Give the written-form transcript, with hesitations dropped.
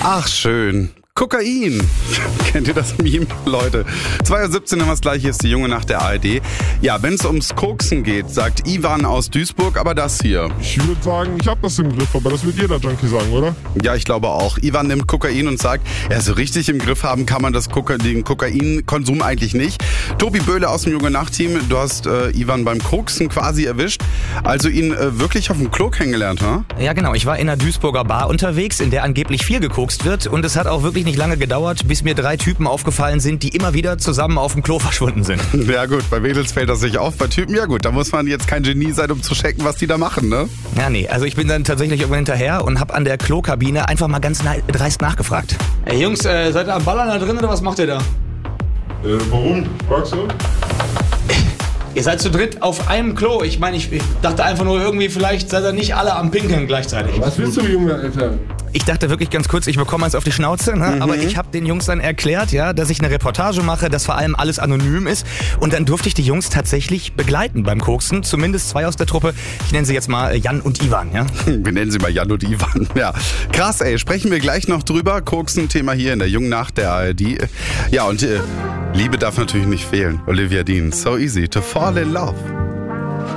Ach, schön. Kokain. Kennt ihr das Meme, Leute? 2:17 Uhr haben wir es gleich, hier ist die Junge nach der ARD. Ja, wenn es ums Koksen geht, sagt Ivan aus Duisburg, aber das hier. Ich würde sagen, ich habe das im Griff, aber das wird jeder Junkie sagen, oder? Ja, ich glaube auch. Ivan nimmt Kokain und sagt, ja, so richtig im Griff haben kann man den Kokainkonsum eigentlich nicht. Tobi Böhle aus dem Junge Nacht-Team, du hast Ivan beim Koksen quasi erwischt, also ihn wirklich auf dem Klo kennengelernt, ha? Ja, genau. Ich war in einer Duisburger Bar unterwegs, in der angeblich viel gekokst wird, und es hat auch wirklich nicht lange gedauert, bis mir 3 Typen aufgefallen sind, die immer wieder zusammen auf dem Klo verschwunden sind. Ja gut, bei Mädels fällt das nicht auf, bei Typen ja gut, da muss man jetzt kein Genie sein, um zu checken, was die da machen, ne? Ja, nee, also ich bin dann tatsächlich irgendwann hinterher und hab an der Klokabine einfach mal ganz dreist nachgefragt. Ey Jungs, seid ihr am Ballern da drin oder was macht ihr da? Warum? Fragst du? Ihr seid zu dritt auf einem Klo. Ich meine, ich dachte einfach nur irgendwie, vielleicht seid ihr nicht alle am Pinkeln gleichzeitig. Was willst du, Junge, Alter? Ich dachte wirklich ganz kurz, ich bekomme eins auf die Schnauze, ne? Aber ich habe den Jungs dann erklärt, ja, dass ich eine Reportage mache, dass vor allem alles anonym ist, und dann durfte ich die Jungs tatsächlich begleiten beim Koksen, zumindest 2 aus der Truppe. Ich nenne sie jetzt mal Jan und Ivan, ja? Wir nennen sie mal Jan und Ivan, ja. Krass, ey, sprechen wir gleich noch drüber. Koksen, Thema hier in der Jungen Nacht der ARD. Ja, und Liebe darf natürlich nicht fehlen. Olivia Dean, So Easy to Fall in Love.